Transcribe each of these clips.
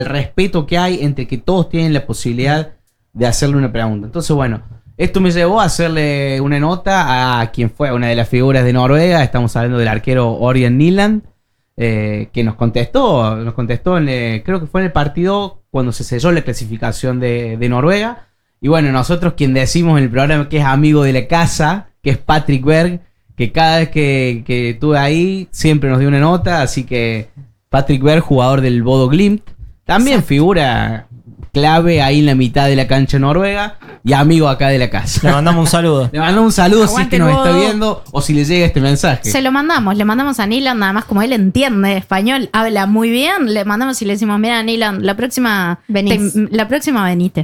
respeto que hay entre que todos tienen la posibilidad de hacerle una pregunta. Entonces, bueno, esto me llevó a hacerle una nota a quien fue una de las figuras de Noruega. Estamos hablando del arquero Ørjan Nyland, que nos contestó creo que fue en el partido cuando se selló la clasificación de Noruega. Y bueno, nosotros quien decimos en el programa que es amigo de la casa, que es Patrick Berg, que cada vez que estuve ahí siempre nos dio una nota. Así que Patrick Berg, jugador del Bodo Glimt, también exacto, figura clave ahí en la mitad de la cancha noruega y amigo acá de la casa. Le mandamos un saludo. Le mandamos un saludo. Aguante, si es que nos está viendo o si le llega este mensaje. Le mandamos a Nyland, nada más como él entiende español, habla muy bien, le mandamos y le decimos, mira Nyland, la próxima venite.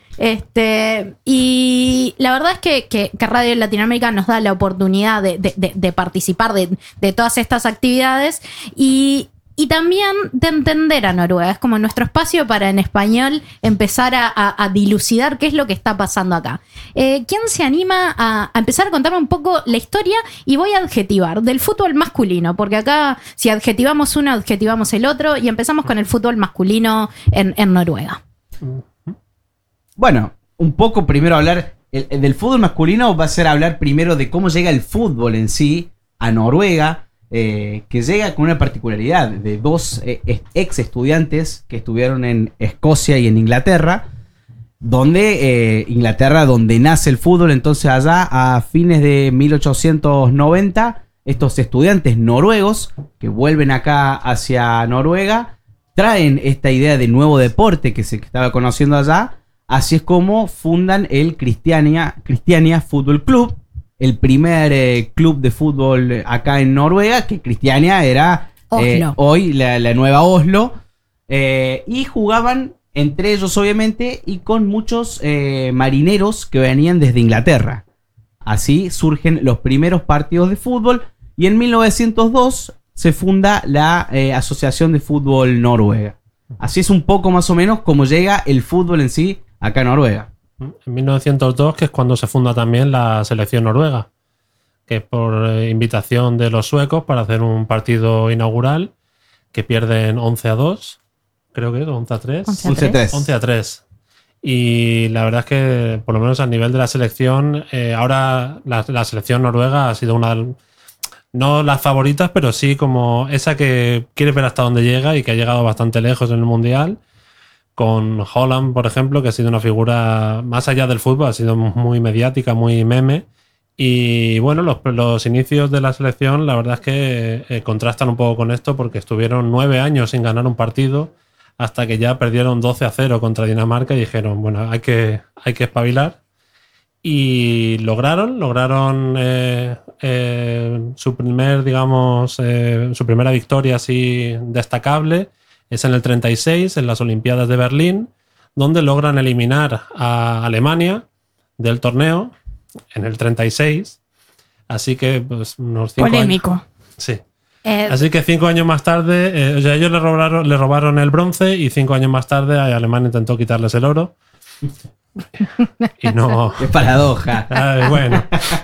Y la verdad es que Radio Latinoamérica nos da la oportunidad de participar de todas estas actividades y también de entender a Noruega. Es como nuestro espacio para en español empezar a dilucidar qué es lo que está pasando acá. ¿Quién se anima a empezar a contarme un poco la historia? Y voy a adjetivar del fútbol masculino, porque acá si adjetivamos uno, adjetivamos el otro, y empezamos con el fútbol masculino en Noruega. Bueno, un poco primero hablar del fútbol masculino. Va a ser hablar primero de cómo llega el fútbol en sí a Noruega. Que llega con una particularidad de dos ex estudiantes que estuvieron en Escocia y en Inglaterra, donde nace el fútbol. Entonces allá a fines de 1890 estos estudiantes noruegos que vuelven acá hacia Noruega traen esta idea de nuevo deporte que se estaba conociendo allá. Así es como fundan el Christiania Football Club, el primer club de fútbol acá en Noruega, que Christiania era hoy la nueva Oslo, y jugaban entre ellos obviamente y con muchos marineros que venían desde Inglaterra. Así surgen los primeros partidos de fútbol y en 1902 se funda la Asociación de Fútbol Noruega. Así es un poco más o menos como llega el fútbol en sí acá en Noruega. En 1902, que es cuando se funda también la selección noruega, que es por invitación de los suecos para hacer un partido inaugural que pierden 11-2, creo que es 11-3. 11-3. Y la verdad es que, por lo menos a nivel de la selección, ahora la selección noruega ha sido una de, no las favoritas, pero sí como esa que quiere ver hasta dónde llega y que ha llegado bastante lejos en el Mundial. Con Haaland, por ejemplo, que ha sido una figura más allá del fútbol, ha sido muy mediática, muy meme. Y bueno, los inicios de la selección, la verdad es que contrastan un poco con esto, porque estuvieron 9 años sin ganar un partido hasta que ya perdieron 12-0 contra Dinamarca y dijeron, bueno, hay que espabilar. Y lograron su primera victoria así destacable. Es en el 36, en las Olimpiadas de Berlín, donde logran eliminar a Alemania del torneo en el 36. Así que, pues, unos 5 polémico. Años. Sí. Así que 5 años más tarde, ellos le robaron el bronce y 5 años más tarde Alemania intentó quitarles el oro. Y no. Qué paradoja. Bueno.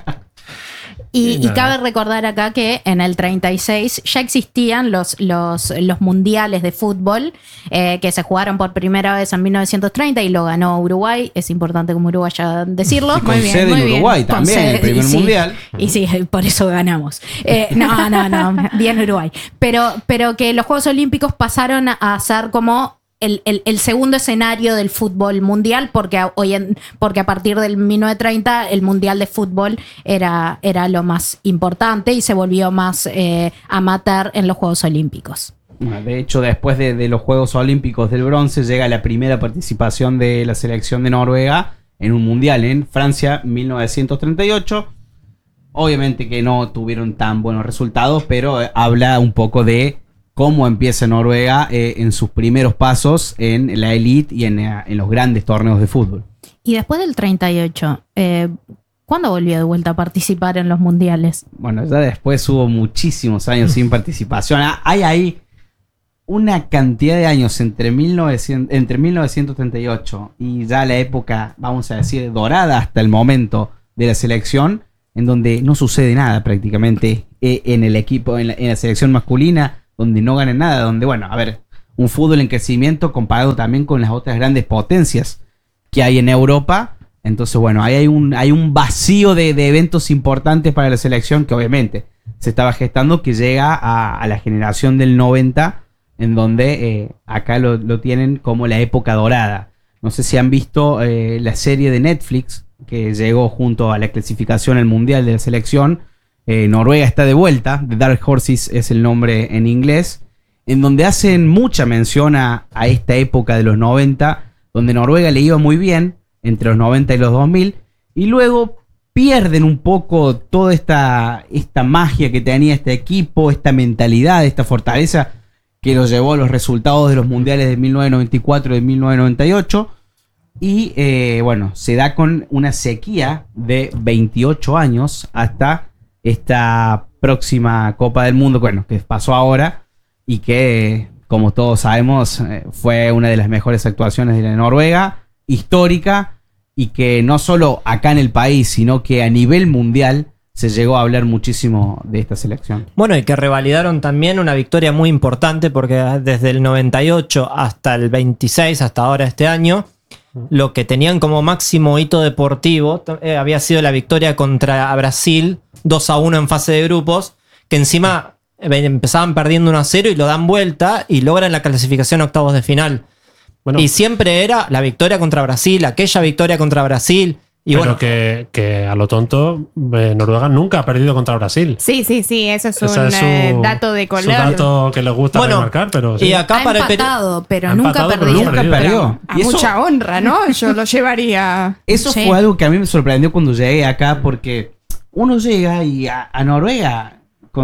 Y cabe recordar acá que en el 36 ya existían los mundiales de fútbol que se jugaron por primera vez en 1930 y lo ganó Uruguay. Es importante como uruguaya decirlo. Y con sede en Uruguay también, el primer mundial. Y sí, por eso ganamos. No, bien Uruguay. Pero que los Juegos Olímpicos pasaron a ser como el segundo escenario del fútbol mundial, porque a partir del 1930 el mundial de fútbol era lo más importante y se volvió más amateur en los Juegos Olímpicos. De hecho, después de los Juegos Olímpicos del bronce llega la primera participación de la selección de Noruega en un mundial en Francia 1938. Obviamente que no tuvieron tan buenos resultados, pero habla un poco de cómo empieza Noruega en sus primeros pasos en la elite y en los grandes torneos de fútbol. Y después del 38, ¿cuándo volvió de vuelta a participar en los mundiales? Bueno, ya después hubo muchísimos años sin participación. Hay ahí una cantidad de años entre 1938 y ya la época, vamos a decir, dorada hasta el momento de la selección, en donde no sucede nada prácticamente en el equipo, en la selección masculina, donde no ganan nada, donde, bueno, a ver, un fútbol en crecimiento comparado también con las otras grandes potencias que hay en Europa. Entonces, bueno, ahí hay un vacío de eventos importantes para la selección que obviamente se estaba gestando, que llega a la generación del 90, en donde acá lo tienen como la época dorada. No sé si han visto la serie de Netflix que llegó junto a la clasificación al Mundial de la selección. Noruega está de vuelta, The Dark Horses es el nombre en inglés, en donde hacen mucha mención a esta época de los 90, donde Noruega le iba muy bien entre los 90 y los 2000, y luego pierden un poco toda esta magia que tenía este equipo, esta mentalidad, esta fortaleza que los llevó a los resultados de los mundiales de 1994 y de 1998. Y bueno, se da con una sequía de 28 años hasta esta próxima Copa del Mundo, bueno, que pasó ahora y que, como todos sabemos, fue una de las mejores actuaciones de la Noruega, histórica, y que no solo acá en el país, sino que a nivel mundial se llegó a hablar muchísimo de esta selección. Bueno, y que revalidaron también una victoria muy importante, porque desde el 98 hasta el 26, hasta ahora este año, lo que tenían como máximo hito deportivo había sido la victoria contra Brasil 2-1 en fase de grupos, que encima empezaban perdiendo 1-0 y lo dan vuelta y logran la clasificación a octavos de final. Bueno, y siempre era la victoria contra Brasil, aquella victoria contra Brasil. Y pero bueno, que a lo tonto, Noruega nunca ha perdido contra Brasil. Sí, eso es Ese un dato de color. Es un dato que les gusta remarcar, pero sí. Y acá ha para empatado, pero ha nunca empatado, pero perdió. nunca perdió. A mucha honra, ¿no? Yo lo llevaría. Eso Sí. fue algo que a mí me sorprendió cuando llegué acá, porque uno llega y a Noruega,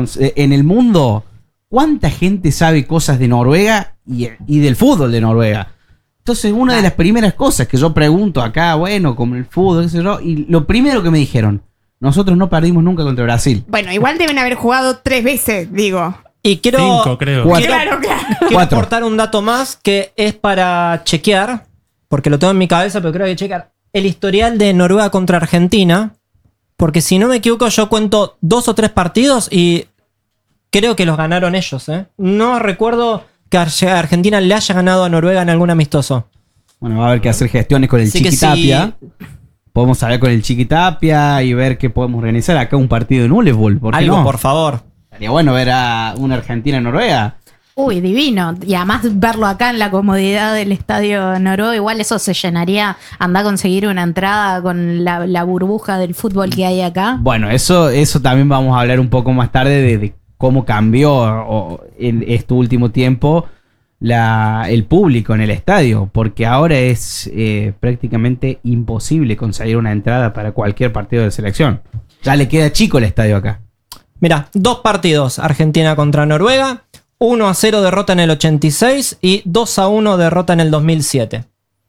en el mundo, ¿cuánta gente sabe cosas de Noruega y del fútbol de Noruega? Entonces, una de las primeras cosas que yo pregunto acá, bueno, como el fútbol, qué sé yo, y lo primero que me dijeron, nosotros no perdimos nunca contra Brasil. Bueno, igual deben haber jugado 3 veces, digo. y quiero, 5, creo. Cuatro. Claro. quiero 4. aportar un dato más que es para chequear, porque lo tengo en mi cabeza, pero creo que hay que chequear el historial de Noruega contra Argentina, porque si no me equivoco yo cuento 2 o 3 partidos y creo que los ganaron ellos, ¿eh? No recuerdo que Argentina le haya ganado a Noruega en algún amistoso. Bueno, va a haber que hacer gestiones con el Así que Chiquitapia. Podemos hablar con el Chiquitapia y ver qué podemos organizar acá un partido en Uleåborg. ¿Por qué Algo, no? por favor. Estaría bueno ver a una Argentina-Noruega. Uy, divino. Y además verlo acá en la comodidad del estadio noruego, igual eso se llenaría. Anda a conseguir una entrada con la burbuja del fútbol que hay acá. Bueno, eso también vamos a hablar un poco más tarde de cómo cambió en este último tiempo el público en el estadio, porque ahora es prácticamente imposible conseguir una entrada para cualquier partido de selección. Ya le queda chico el estadio acá. Mira, 2 partidos, Argentina contra Noruega, 1-0 derrota en el 86 y 2-1 derrota en el 2007.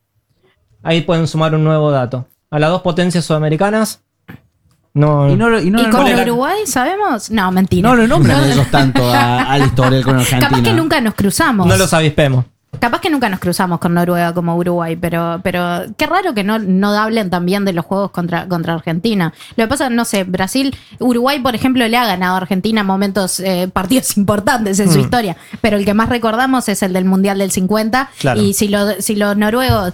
Ahí pueden sumar un nuevo dato. A las 2 potencias sudamericanas, no... ¿Y con Uruguay sabemos? No, mentira. No lo nombran ellos tanto al historial con Argentina. Capaz que nunca nos cruzamos. No los avispemos. Capaz que nunca nos cruzamos con Noruega como Uruguay, pero qué raro que no hablen también de los juegos contra Argentina. Lo que pasa, no sé, Uruguay, por ejemplo, le ha ganado a Argentina momentos, partidos importantes en su historia, pero el que más recordamos es el del Mundial del 50. Claro. Y si los noruegos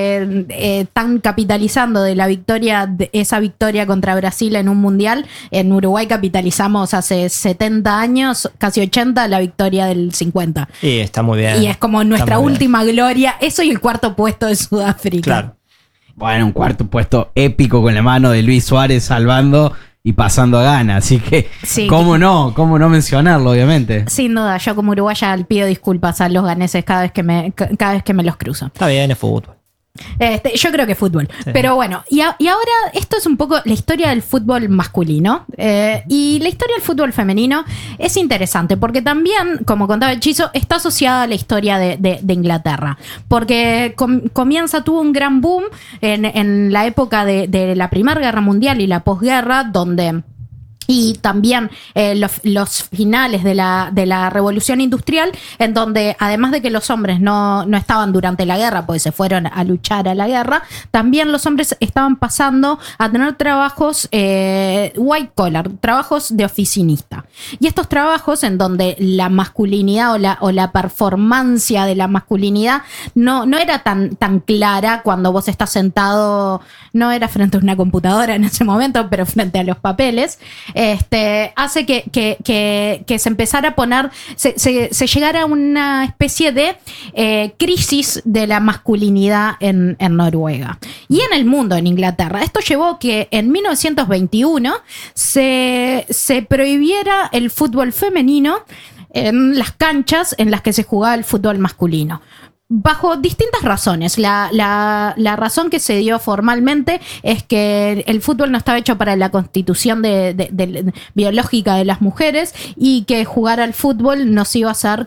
están capitalizando de la victoria, de esa victoria contra Brasil en un Mundial, en Uruguay capitalizamos hace 70 años, casi 80, la victoria del 50. Y está muy bien. Y es como nuestra muy bien. última gloria. Eso y el 4.º puesto de Sudáfrica. Claro. Bueno, un 4.º puesto épico con la mano de Luis Suárez salvando y pasando a Ghana. Así que, Sí. ¿cómo no mencionarlo, obviamente? Sin duda, yo como uruguaya pido disculpas a los ganeses cada vez que me los cruzo. Está bien, es fútbol. Yo creo que fútbol. Sí. Pero bueno, y ahora esto es un poco la historia del fútbol masculino. Y la historia del fútbol femenino es interesante porque también, como contaba Hechizo, está asociada a la historia de Inglaterra. Porque tuvo un gran boom en la época de la Primera Guerra Mundial y la posguerra, donde y también los finales de la Revolución Industrial, en donde además de que los hombres no estaban durante la guerra, porque se fueron a luchar a la guerra, también los hombres estaban pasando a tener trabajos white collar, trabajos de oficinista. Y estos trabajos en donde la masculinidad o la performancia de la masculinidad no era tan clara cuando vos estás sentado, no era frente a una computadora en ese momento, pero frente a los papeles, hace que se empezara a poner, se llegara a una especie de crisis de la masculinidad en Noruega y en el mundo, en Inglaterra. Esto llevó que en 1921 se prohibiera el fútbol femenino en las canchas en las que se jugaba el fútbol masculino. Bajo distintas razones. La razón que se dio formalmente es que el fútbol no estaba hecho para la constitución biológica de las mujeres y que jugar al fútbol nos iba a hacer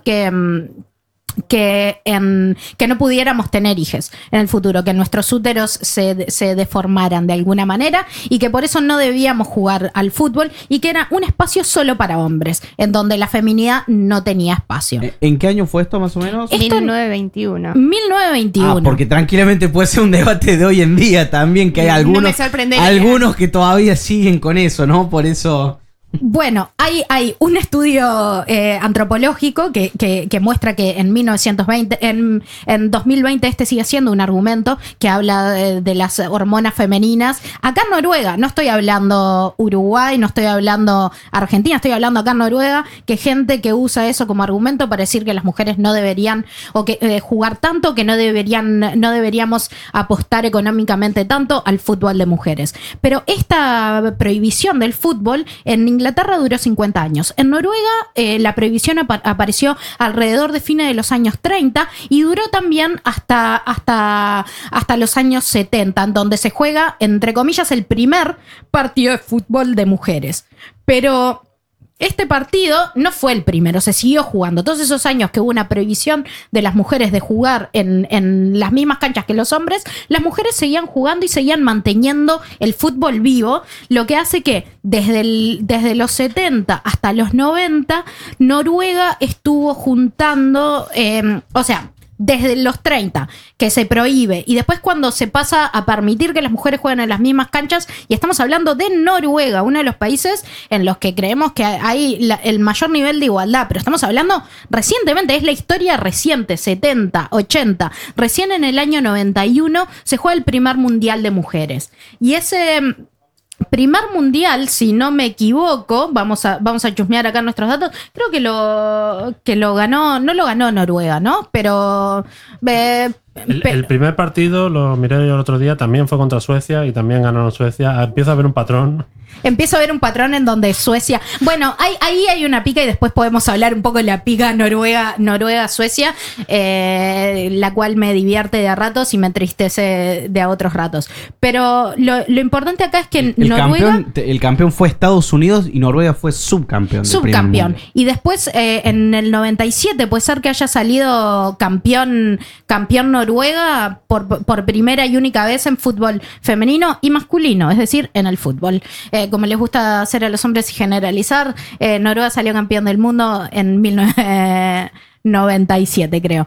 que no pudiéramos tener hijos en el futuro, que nuestros úteros se deformaran de alguna manera y que por eso no debíamos jugar al fútbol y que era un espacio solo para hombres, en donde la feminidad no tenía espacio. ¿En qué año fue esto más o menos? 1921. 1921. Porque tranquilamente puede ser un debate de hoy en día también, que hay No me algunos sorprendería. que todavía siguen con eso, ¿no? Por eso... Bueno, hay un estudio antropológico que muestra que en 1920, en 2020 sigue siendo un argumento que habla de las hormonas femeninas. Acá en Noruega, no estoy hablando Uruguay, no estoy hablando Argentina, estoy hablando acá en Noruega, que gente que usa eso como argumento para decir que las mujeres no deberían o que jugar tanto, que no deberíamos apostar económicamente tanto al fútbol de mujeres. Pero esta prohibición del fútbol en Inglaterra duró 50 años. En Noruega la prohibición apareció alrededor de fines de los años 30 y duró también hasta los años 70, en donde se juega, entre comillas, el primer partido de fútbol de mujeres. Pero este partido no fue el primero, se siguió jugando. Todos esos años que hubo una prohibición de las mujeres de jugar en las mismas canchas que los hombres, las mujeres seguían jugando y seguían manteniendo el fútbol vivo, lo que hace que desde los 70 hasta los 90, Noruega estuvo juntando, desde los 30, que se prohíbe, y después cuando se pasa a permitir que las mujeres jueguen en las mismas canchas, y estamos hablando de Noruega, uno de los países en los que creemos que hay el mayor nivel de igualdad, pero estamos hablando recientemente, es la historia reciente, 70, 80, recién en el año 91 se juega el primer mundial de mujeres, y ese... primer mundial, si no me equivoco, vamos a chusmear acá nuestros datos, creo que lo ganó, no lo ganó Noruega, ¿no? Pero... el primer partido, lo miré yo el otro día, también fue contra Suecia y también ganó Suecia. Empiezo a ver un patrón. Empiezo a ver un patrón en donde Suecia... Bueno, ahí hay una pica y después podemos hablar un poco de la pica Noruega-Suecia, la cual me divierte de a ratos y me entristece de a otros ratos. Pero lo importante acá es que Noruega... El campeón fue Estados Unidos y Noruega fue subcampeón. Subcampeón. Y después, en el 97, puede ser que haya salido campeón Noruega por primera y única vez en fútbol femenino y masculino, es decir, en el fútbol. Como les gusta hacer a los hombres y generalizar, Noruega salió campeón del mundo en 1997, creo.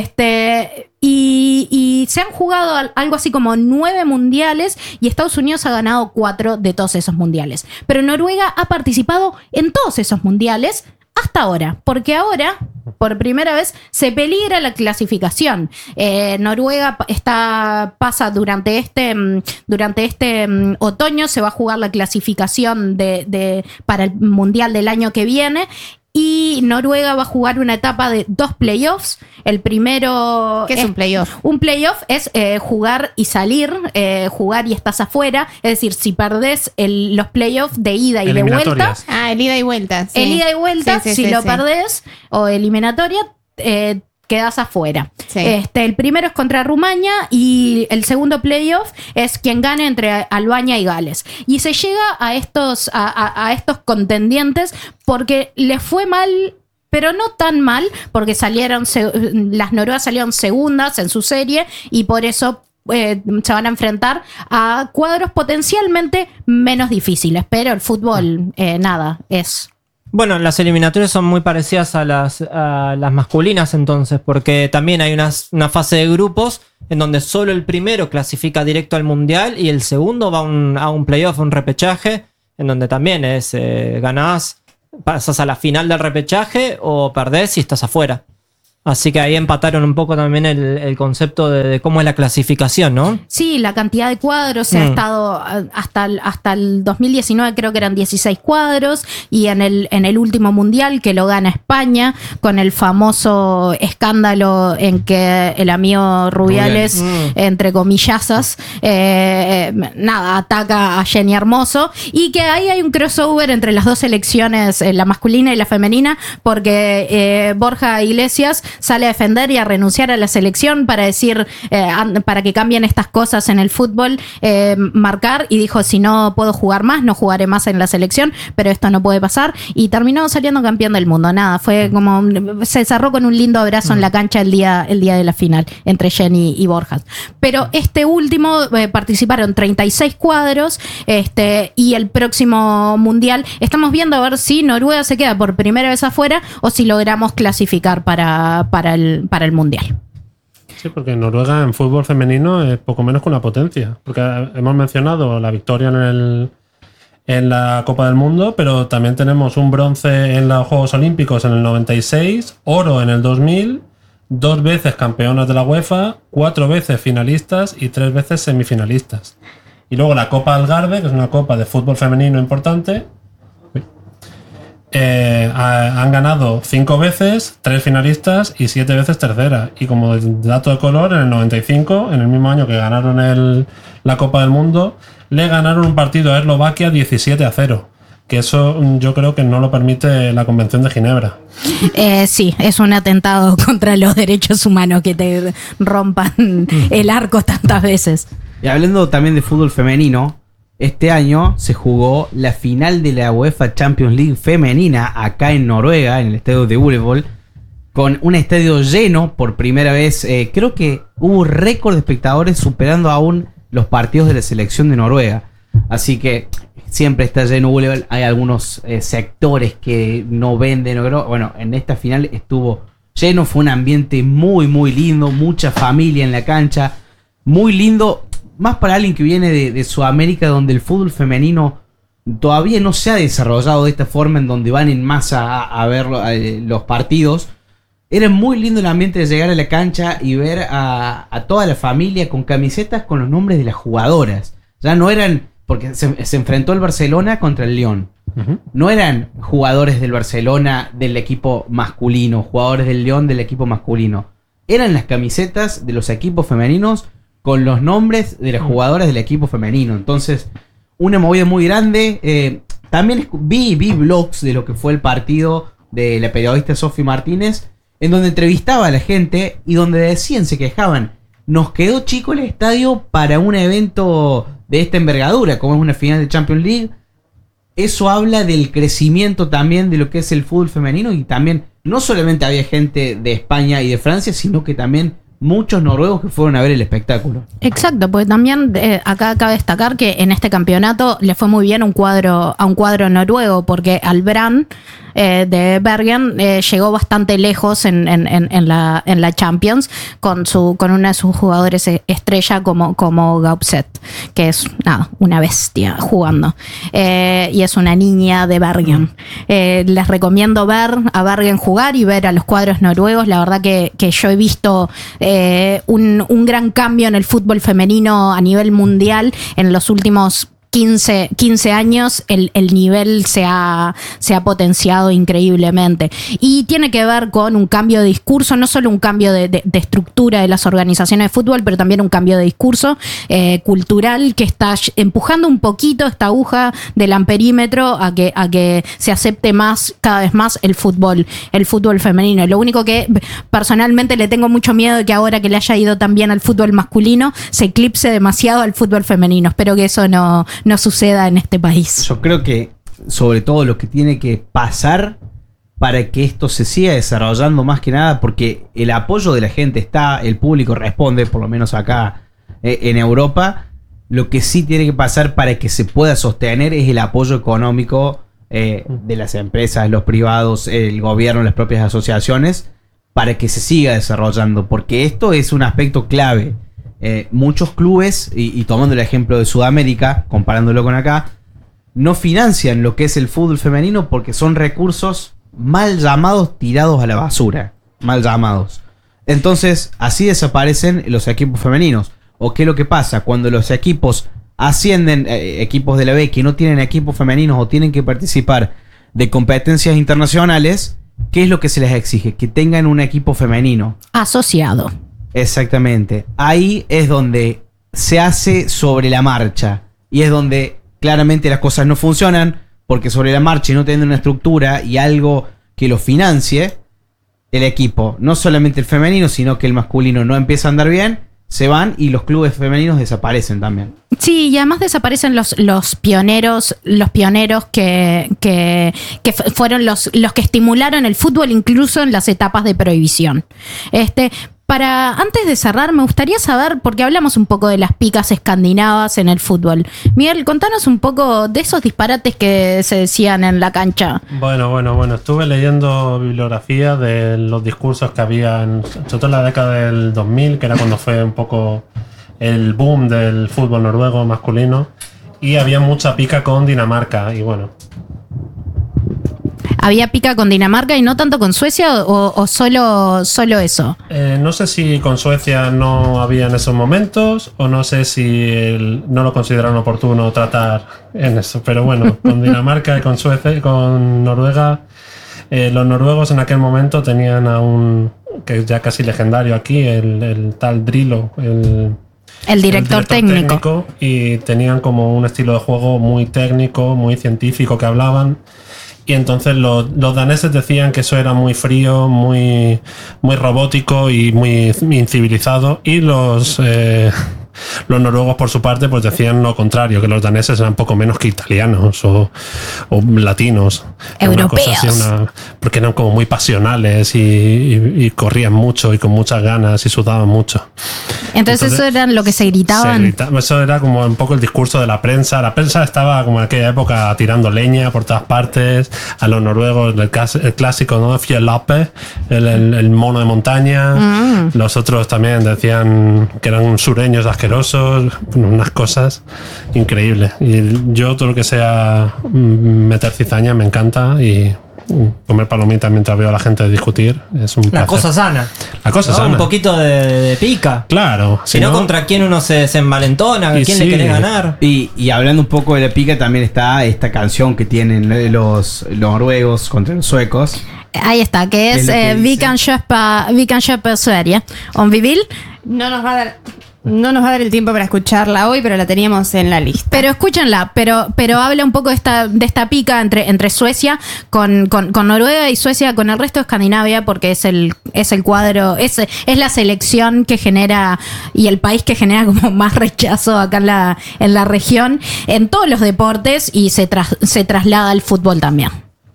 Y se han jugado algo así como 9 mundiales y Estados Unidos ha ganado 4 de todos esos mundiales. Pero Noruega ha participado en todos esos mundiales hasta ahora, porque ahora, por primera vez, se peligra la clasificación. Noruega pasa durante este otoño, se va a jugar la clasificación para el Mundial del año que viene. Y Noruega va a jugar una etapa de 2 playoffs. El primero... ¿Qué es un playoff? Un playoff es jugar y salir, jugar y estás afuera. Es decir, si perdés los playoffs de ida y de vuelta... El ida y vuelta. Sí. El ida y vuelta, si lo perdés, o eliminatoria... quedas afuera. Sí. El primero es contra Rumania y el segundo playoff es quien gane entre Albania y Gales. Y se llega a estos contendientes porque les fue mal, pero no tan mal, porque las noruegas salieron segundas en su serie y por eso se van a enfrentar a cuadros potencialmente menos difíciles, pero el fútbol, nada, es... Bueno, las eliminatorias son muy parecidas a las masculinas entonces, porque también hay una fase de grupos en donde solo el primero clasifica directo al mundial y el segundo va a un playoff, un repechaje, en donde también es ganás, pasas a la final del repechaje o perdés y estás afuera. Así que ahí empataron un poco también el concepto de cómo es la clasificación, ¿no? Sí, la cantidad de cuadros ha estado hasta el 2019 creo que eran 16 cuadros y en el último mundial que lo gana España con el famoso escándalo en que el amigo Rubiales, entre comillazas, ataca a Jenny Hermoso y que ahí hay un crossover entre las dos selecciones, la masculina y la femenina, porque Borja Iglesias sale a defender y a renunciar a la selección para decir, para que cambien estas cosas en el fútbol, marcar, y dijo, si no puedo jugar más, no jugaré más en la selección, pero esto no puede pasar, y terminó saliendo campeón del mundo. Nada, fue como, se cerró con un lindo abrazo en la cancha el día de la final, entre Jenny y Borja. Pero este último, participaron 36 cuadros, y el próximo mundial, estamos viendo a ver si Noruega se queda por primera vez afuera, o si logramos clasificar para el mundial. Sí, porque Noruega en fútbol femenino es poco menos que una potencia. Porque hemos mencionado la victoria en la Copa del Mundo, pero también tenemos un bronce en los Juegos Olímpicos en el 96, oro en el 2000, 2 veces campeonas de la UEFA, 4 veces finalistas y 3 veces semifinalistas. Y luego la Copa Algarve, que es una copa de fútbol femenino importante. Han ganado 5 veces, 3 finalistas y 7 veces tercera. Y como dato de color, en el 95, en el mismo año que ganaron la Copa del Mundo, le ganaron un partido a Eslovaquia 17-0. Que eso yo creo que no lo permite la Convención de Ginebra. Sí, es un atentado contra los derechos humanos que te rompan el arco tantas veces. Y hablando también de fútbol femenino, este año se jugó la final de la UEFA Champions League femenina acá en Noruega, en el estadio de Ullevål, con un estadio lleno por primera vez. Creo que hubo récord de espectadores superando aún los partidos de la selección de Noruega. Así que siempre está lleno Ullevål. Hay algunos sectores que no venden. Bueno, en esta final estuvo lleno. Fue un ambiente muy, muy lindo. Mucha familia en la cancha. Muy lindo. Más para alguien que viene de Sudamérica, donde el fútbol femenino todavía no se ha desarrollado de esta forma, en donde van en masa a ver los partidos. Era muy lindo el ambiente de llegar a la cancha y ver a toda la familia con camisetas con los nombres de las jugadoras. Ya no eran, porque se enfrentó el Barcelona contra el Lyon. No eran jugadores del Barcelona del equipo masculino, jugadores del Lyon del equipo masculino. Eran las camisetas de los equipos femeninos con los nombres de las jugadoras del equipo femenino. Entonces, una movida muy grande. También vi blogs de lo que fue el partido de la periodista Sofi Martínez, en donde entrevistaba a la gente y donde decían, se quejaban, nos quedó chico el estadio para un evento de esta envergadura, como es una final de Champions League. Eso habla del crecimiento también de lo que es el fútbol femenino, y también no solamente había gente de España y de Francia, sino que también muchos noruegos que fueron a ver el espectáculo. Exacto, porque también acá cabe destacar que en este campeonato le fue muy bien a un cuadro noruego, porque al Brann de Bergen llegó bastante lejos en la Champions con uno de sus jugadores estrella como Gaupset, que es una bestia jugando, y es una niña de Bergen. Les recomiendo ver a Bergen jugar y ver a los cuadros noruegos. La verdad que yo he visto un gran cambio en el fútbol femenino a nivel mundial en los últimos 15 años. El nivel se ha potenciado increíblemente, y tiene que ver con un cambio de discurso, no solo un cambio de estructura de las organizaciones de fútbol, pero también un cambio de discurso cultural que está empujando un poquito esta aguja del amperímetro a que se acepte cada vez más el fútbol femenino. Lo único que personalmente le tengo mucho miedo de que ahora que le haya ido tan bien al fútbol masculino se eclipse demasiado al fútbol femenino. Espero que eso no suceda en este país. Yo creo que sobre todo lo que tiene que pasar para que esto se siga desarrollando, más que nada porque el apoyo de la gente está, el público responde, por lo menos acá en Europa. Lo que sí tiene que pasar para que se pueda sostener es el apoyo económico de las empresas, los privados, el gobierno, las propias asociaciones, para que se siga desarrollando, porque esto es un aspecto clave. Muchos clubes, y tomando el ejemplo de Sudamérica, comparándolo con acá, no financian lo que es el fútbol femenino porque son recursos mal llamados, tirados a la basura, mal llamados. Entonces, así desaparecen los equipos femeninos. ¿O qué es lo que pasa? Cuando los equipos ascienden, equipos de la B que no tienen equipos femeninos o tienen que participar de competencias internacionales, ¿qué es lo que se les exige? Que tengan un equipo femenino asociado. Exactamente. Ahí es donde se hace sobre la marcha. Y es donde claramente las cosas no funcionan, porque sobre la marcha y no teniendo una estructura y algo que lo financie, el equipo, no solamente el femenino, sino que el masculino no empieza a andar bien, se van y los clubes femeninos desaparecen también. Sí, y además desaparecen los pioneros que fueron los que estimularon el fútbol incluso en las etapas de prohibición. Antes de cerrar, me gustaría saber, porque hablamos un poco de las picas escandinavas en el fútbol. Miguel, contanos un poco de esos disparates que se decían en la cancha. Bueno, estuve leyendo bibliografía de los discursos que había, sobre todo en la década del 2000, que era cuando fue un poco el boom del fútbol noruego masculino, y había mucha pica con Dinamarca, y bueno. ¿Había pica con Dinamarca y no tanto con Suecia o solo eso? No sé si con Suecia no había en esos momentos o no sé si no lo consideraron oportuno tratar en eso. Pero bueno, con Dinamarca y con Suecia y con Noruega, los noruegos en aquel momento tenían a un, que es ya casi legendario aquí, el tal Drillo, el director técnico. Y tenían como un estilo de juego muy técnico, muy científico que hablaban. Y entonces los daneses decían que eso era muy frío, muy robótico y muy incivilizado. Y los noruegos, por su parte, pues decían lo contrario, que los daneses eran poco menos que italianos o latinos. Europeos. Porque eran como muy pasionales y corrían mucho y con muchas ganas y sudaban mucho. Entonces eso era lo que se gritaban. Eso era como un poco el discurso de la prensa. La prensa estaba como en aquella época tirando leña por todas partes. A los noruegos el clásico, ¿no? Fjellape, el mono de montaña. Los otros también decían que eran sureños asquerosos, unas cosas increíbles. Y yo todo lo que sea meter cizaña me encanta, y comer palomitas mientras veo a la gente discutir es un placer. La cosa sana. La cosa ¿no? sana. Un poquito de pica. Claro. Si no, contra quién uno se envalentona, a quién le quiere ganar. Y hablando un poco de la pica, también está esta canción que tienen los noruegos contra los suecos. Ahí está, que es Vi kan köpa Sverige. Om vi vill. No nos va a dar el tiempo para escucharla hoy, pero la teníamos en la lista. Pero escúchenla, pero habla un poco de esta pica entre Suecia con Noruega y Suecia con el resto de Escandinavia, porque es el cuadro, es la selección que genera y el país que genera como más rechazo acá en la región, en todos los deportes, y se traslada al fútbol también.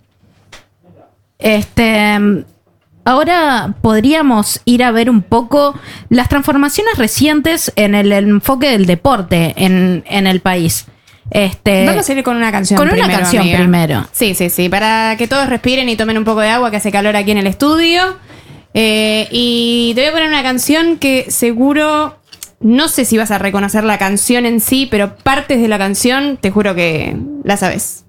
Ahora podríamos ir a ver un poco las transformaciones recientes en el enfoque del deporte en el país. Vamos a ir con una canción primero. Con una canción amiga. primero. Sí, para que todos respiren y tomen un poco de agua, que hace calor aquí en el estudio. Y te voy a poner una canción que seguro, no sé si vas a reconocer la canción en sí, pero partes de la canción te juro que la sabes.